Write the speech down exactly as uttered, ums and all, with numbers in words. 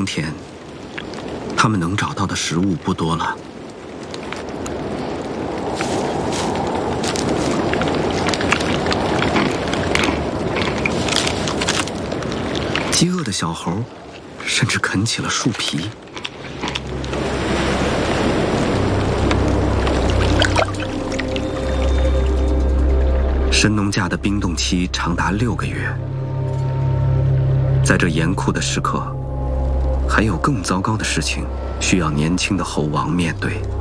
天，他们能找到的食物不多了。饥饿的小猴甚至啃起了树皮。神农架的冰冻期长达六个月，在这严酷的时刻，还有更糟糕的事情需要年轻的猴王面对。